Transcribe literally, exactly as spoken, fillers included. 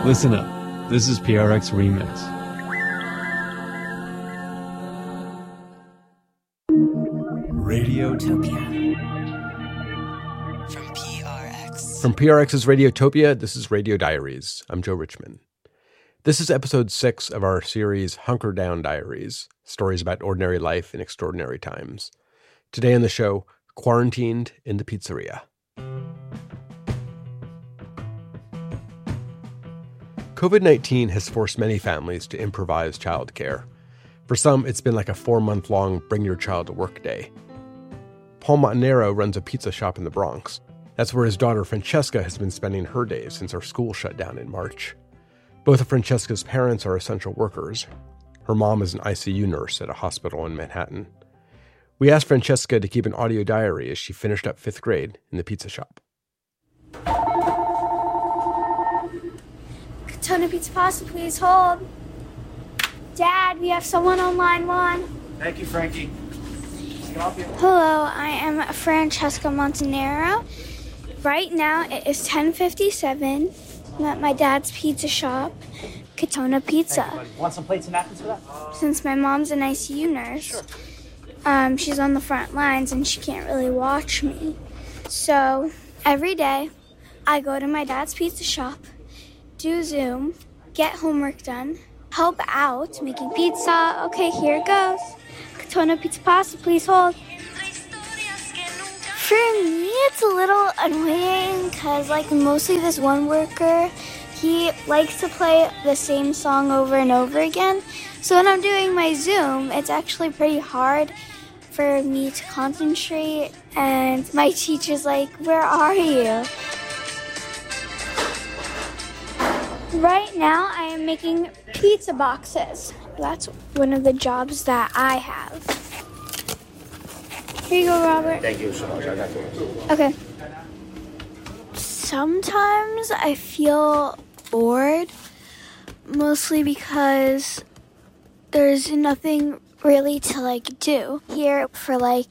Listen up. This is P R X Remix. Radiotopia. From P R X. From P R X's Radiotopia, this is Radio Diaries. I'm Joe Richman. This is episode six of our series Hunker Down Diaries, stories about ordinary life in extraordinary times. Today on the show, Quarantined in the Pizzeria. covid nineteen has forced many families to improvise childcare. For some, it's been like a four-month-long bring-your-child-to-work day. Paul Montanaro runs a pizza shop in the Bronx. That's where his daughter Francesca has been spending her days since our school shut down in March. Both of Francesca's parents are essential workers. Her mom is an I C U nurse at a hospital in Manhattan. We asked Francesca to keep an audio diary as she finished up fifth grade in the pizza shop. Katona Pizza Pasta, please hold. Dad, we have someone on line one. Thank you, Frankie. Hello, I am Francesca Montanaro. Right now it is ten fifty-seven. I'm at my dad's pizza shop, Katona Pizza. Thank you, want some plates and napkins for that? Since my mom's an I C U nurse, Sure. um, she's on the front lines and she can't really watch me. So every day I go to my dad's pizza shop, do Zoom, get homework done, help out making pizza. Okay, here it goes. Katona Pizza Pasta, please hold. For me, it's a little annoying because, like, mostly this one worker, he likes to play the same song over and over again. So when I'm doing my Zoom, it's actually pretty hard for me to concentrate. And my teacher's like, "Where are you?" Right now, I am making pizza boxes. That's one of the jobs that I have. Here you go, Robert. Thank you so much. I got you. Okay. Sometimes I feel bored, mostly because there's nothing really to, like, do. Here for, like,